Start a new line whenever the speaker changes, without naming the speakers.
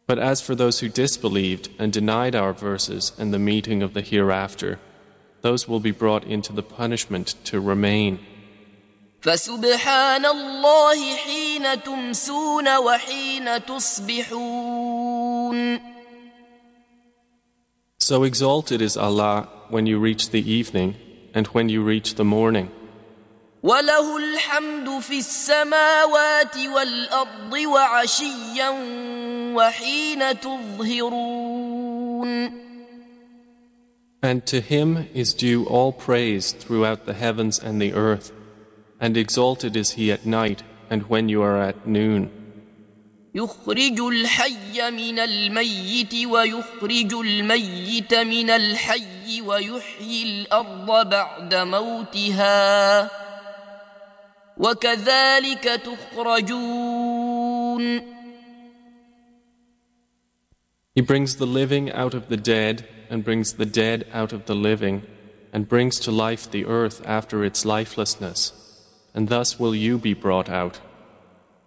But as for those who disbelieved and denied our verses and the meeting of the hereafter, those will be brought into the punishment to remain.
فسبحان الله حين تمسون وحين تصبحون.
So exalted is Allah when you reach the evening and when you reach the morning.
وله الحمد في السماوات والأرض وعشيا وحين تظهرون.
And to Him is due all praise throughout the heavens and the earth, and exalted is He at night and when you are at noon.
يخرج الحي من الميت ويخرج الميت من الحي ويحيي الأرض بعد موتها وكذلك تخرجون.
He brings the living out of the dead and brings the dead out of the living and brings to life the earth after its lifelessness, and thus will you be brought out.